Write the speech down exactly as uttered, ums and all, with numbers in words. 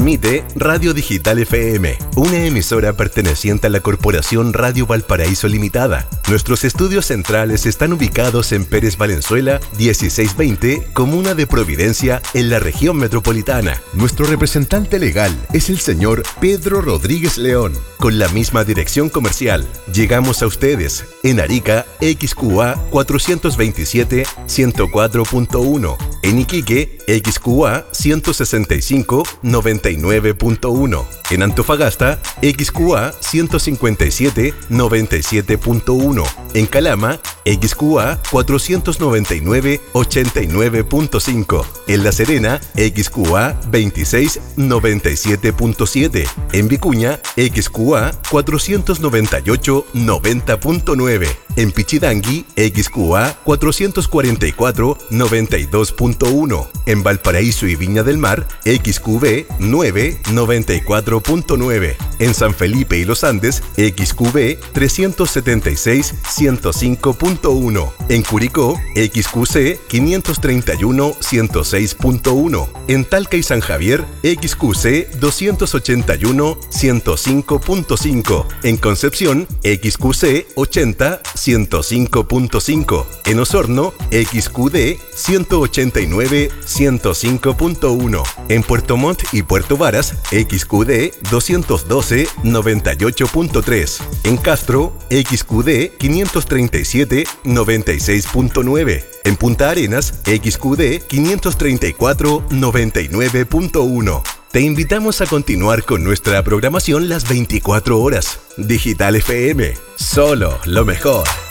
Transmite Radio Digital F M, una emisora perteneciente a la Corporación Radio Valparaíso Limitada. Nuestros estudios centrales están ubicados en Pérez Valenzuela dieciséis veinte, Comuna de Providencia, en la región metropolitana. Nuestro representante legal es el señor Pedro Rodríguez León. Con la misma dirección comercial, llegamos a ustedes en Arica, X Q A cuatrocientos veintisiete ciento cuatro punto uno, en Iquique, X Q A ciento sesenta y cinco noventa y nueve punto uno, en Antofagasta, X Q A ciento cincuenta y siete noventa y siete punto uno, en Calama, X Q A cuatrocientos noventa y nueve ochenta y nueve punto cinco, en La Serena, X Q A veintiséis noventa y siete punto siete, en Vicuña, X Q A cuatrocientos noventa y ocho noventa punto nueve, en Pichidangui, X Q A cuatrocientos cuarenta y cuatro noventa y dos punto uno, en Valparaíso y Viña del Mar, X Q V nueve noventa y cuatro punto nueve, en San Felipe y Los Andes, X Q V trescientos setenta y seis ciento cinco punto uno, en Curicó, X Q C quinientos treinta y uno ciento seis punto uno, en Talca y San Javier, X Q C doscientos ochenta y uno ciento cinco punto cinco, en Concepción, X Q C ochenta ciento cinco punto cinco, en Osorno, X Q D ciento ochenta y nueve ciento cinco punto uno, en Puerto Montt y Puerto Varas, X Q D doscientos doce noventa y ocho punto tres, en Castro, X Q D quinientos treinta y siete noventa y seis punto nueve, en Punta Arenas, X Q D quinientos treinta y cuatro noventa y nueve punto uno. Te invitamos a continuar con nuestra programación las veinticuatro horas. Digital F M, solo lo mejor.